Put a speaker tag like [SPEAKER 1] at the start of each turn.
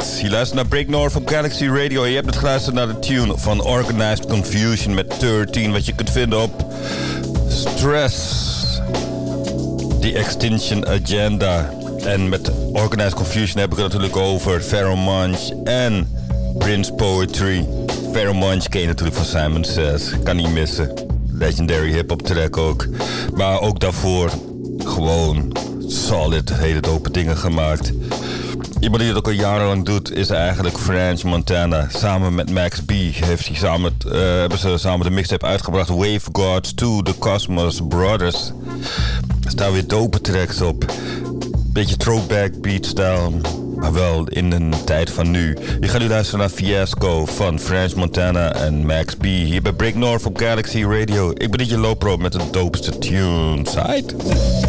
[SPEAKER 1] Tracks. Je luistert naar Break North op Galaxy Radio. En je hebt het geluisterd naar de tune van Organized Confusion met 13. Wat je kunt vinden op Stress. The Extinction Agenda. En met Organized Confusion heb ik het natuurlijk over Pharoah Monch en Prince Poetry. Pharoah Monch ken je natuurlijk van Simon Says. Kan niet missen. Legendary hip-hop track ook. Maar ook daarvoor gewoon solid, hele dope dingen gemaakt. Iemand die het ook al jarenlang doet is eigenlijk French Montana. Samen met Max B hebben ze samen de mixtape uitgebracht. Wave Gods to the Cosmos Brothers. Er staan weer dope tracks op. Beetje throwback beatstyle, maar wel in een tijd van nu. Je gaat nu luisteren naar Fiasco van French Montana en Max B. Hier bij Break North op Galaxy Radio. Ik ben DJ Lopro met de dopeste tunes. Right?